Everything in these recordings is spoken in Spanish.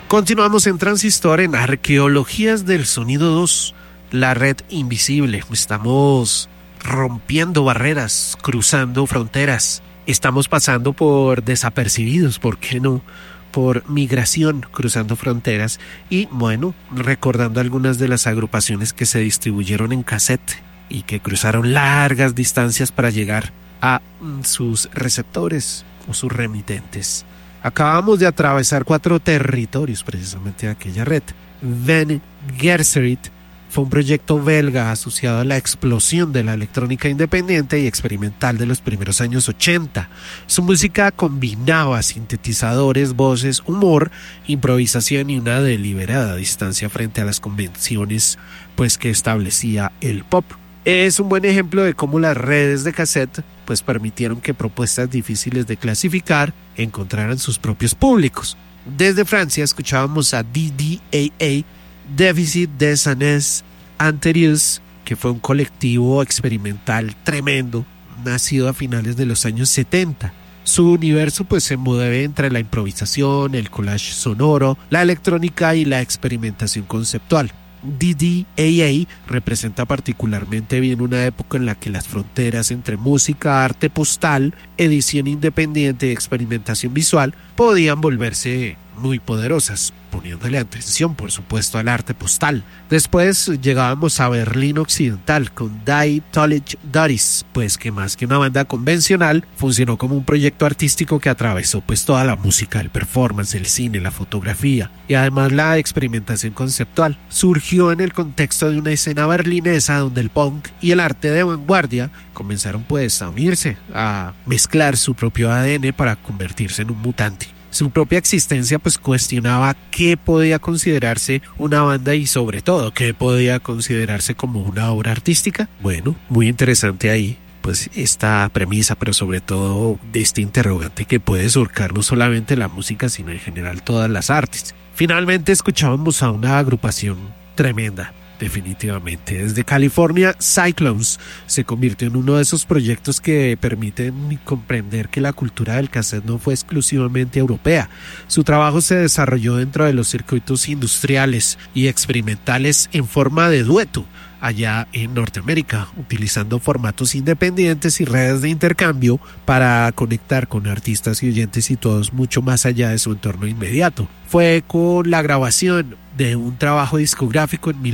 Continuamos en Transistor en Arqueologías del Sonido 2, la red invisible. Estamos rompiendo barreras, cruzando fronteras. Estamos pasando por desapercibidos, ¿por qué no? Por migración, cruzando fronteras y, bueno, recordando algunas de las agrupaciones que se distribuyeron en cassette y que cruzaron largas distancias para llegar a sus receptores o sus remitentes. Acabamos de atravesar 4 territorios precisamente de aquella red. Van Gerserit fue un proyecto belga asociado a la explosión de la electrónica independiente y experimental de los primeros años 80. Su música combinaba sintetizadores, voces, humor, improvisación y una deliberada distancia frente a las convenciones pues, que establecía el pop. Es un buen ejemplo de cómo las redes de cassette pues permitieron que propuestas difíciles de clasificar encontraran sus propios públicos. Desde Francia escuchábamos a DDAA, Déficit des Années Antérieurs, que fue un colectivo experimental tremendo, nacido a finales de los años 70. Su universo pues se mueve entre la improvisación, el collage sonoro, la electrónica y la experimentación conceptual. DDAA representa particularmente bien una época en la que las fronteras entre música, arte postal, edición independiente y experimentación visual podían volverse muy poderosas, poniéndole atención por supuesto al arte postal. Después llegábamos a Berlín Occidental con Die Tollig Doris, pues que más que una banda convencional funcionó como un proyecto artístico que atravesó pues toda la música, el performance, el cine, la fotografía y además la experimentación conceptual. Surgió en el contexto de una escena berlinesa donde el punk y el arte de vanguardia comenzaron pues a unirse, a mezclar su propio ADN para convertirse en un mutante. Su propia existencia pues cuestionaba qué podía considerarse una banda y sobre todo qué podía considerarse como una obra artística. Bueno, muy interesante ahí pues esta premisa, pero sobre todo de este interrogante que puede surcar no solamente la música sino en general todas las artes. Finalmente escuchábamos a una agrupación tremenda. Definitivamente. Desde California, Cyclones se convirtió en uno de esos proyectos que permiten comprender que la cultura del cassette no fue exclusivamente europea. Su trabajo se desarrolló dentro de los circuitos industriales y experimentales en forma de dueto allá en Norteamérica, utilizando formatos independientes y redes de intercambio para conectar con artistas y oyentes situados mucho más allá de su entorno inmediato. Fue con la grabación de un trabajo discográfico en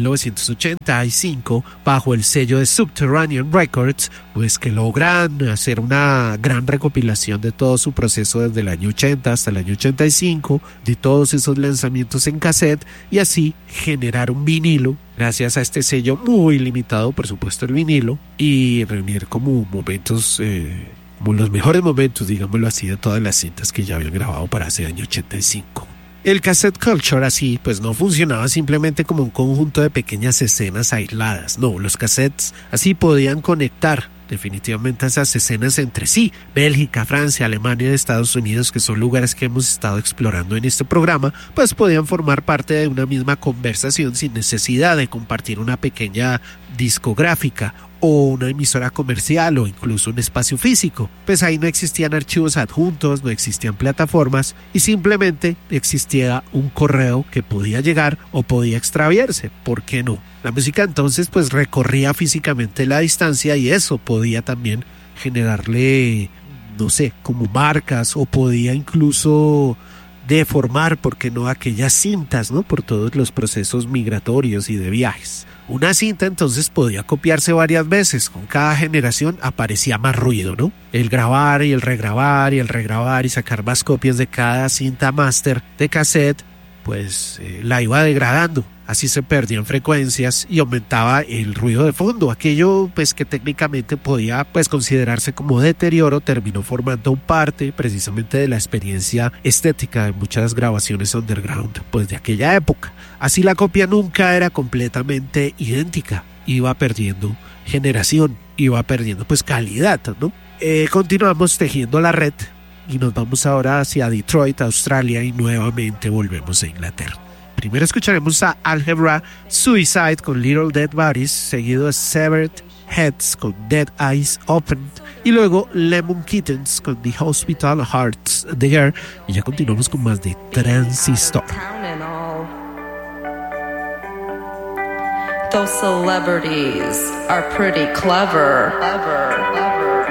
1985 bajo el sello de Subterranean Records, pues que logran hacer una gran recopilación de todo su proceso desde el año 80 hasta el año 85, de todos esos lanzamientos en cassette y así generar un vinilo gracias a este sello muy limitado, por supuesto el vinilo, y reunir como momentos, como los mejores momentos, digámoslo así, de todas las cintas que ya habían grabado para ese año 85. El cassette culture así pues no funcionaba simplemente como un conjunto de pequeñas escenas aisladas, no, los cassettes así podían conectar definitivamente esas escenas entre sí. Bélgica, Francia, Alemania y Estados Unidos, que son lugares que hemos estado explorando en este programa, pues podían formar parte de una misma conversación sin necesidad de compartir una pequeña discográfica o una emisora comercial o incluso un espacio físico. Pues ahí no existían archivos adjuntos, no existían plataformas y simplemente existía un correo que podía llegar o podía extraviarse. ¿Por qué no? La música entonces pues recorría físicamente la distancia y eso podía también generarle, no sé, como marcas o podía incluso deformar, ¿por qué no?, aquellas cintas, ¿no?, por todos los procesos migratorios y de viajes. Una cinta entonces podía copiarse varias veces, con cada generación aparecía más ruido, ¿no? El grabar y el regrabar y el regrabar y sacar más copias de cada cinta máster de cassette, pues la iba degradando. Así se perdían frecuencias y aumentaba el ruido de fondo. Aquello pues que técnicamente podía pues considerarse como deterioro terminó formando parte precisamente de la experiencia estética de muchas grabaciones underground pues de aquella época. Así la copia nunca era completamente idéntica, iba perdiendo generación, iba perdiendo pues calidad, ¿no? Continuamos tejiendo la red y nos vamos ahora hacia Detroit, Australia y nuevamente volvemos a Inglaterra. Primero escucharemos a Algebra Suicide con Little Dead Bodies, seguido de Severed Heads con Dead Eyes Open y luego Lemon Kittens con The Hospital Hearts There y ya continuamos con más de Transistor. Those celebrities are pretty clever.